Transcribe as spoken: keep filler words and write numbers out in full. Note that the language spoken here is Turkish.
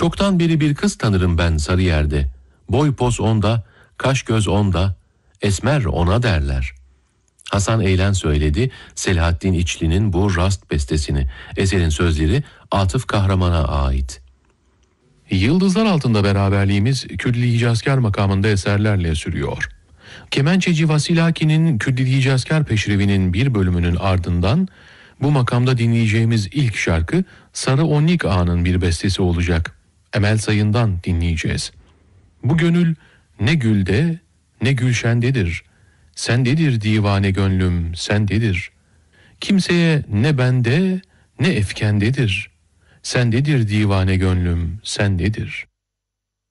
Çoktan beri bir kız tanırım ben Sarıyer'de. Boy pos onda, kaş göz onda, esmer ona derler. Hasan Eğlen söyledi Selahattin İçli'nin bu rast bestesini. Eserin sözleri Atıf Kahraman'a ait. Yıldızlar altında beraberliğimiz Kürdili Hicazkar makamında eserlerle sürüyor. Kemençeci Vasilaki'nin Kürdili Hicazkar peşrevinin bir bölümünün ardından bu makamda dinleyeceğimiz ilk şarkı Sarı Onnik Ağa'nın bir bestesi olacak. Emel Sayın'dan dinleyeceğiz. Bu gönül ne gülde ne gülşendedir. Sendedir divane gönlüm, sendedir. Kimseye ne bende ne efkendedir. Sendedir divane gönlüm, sendedir.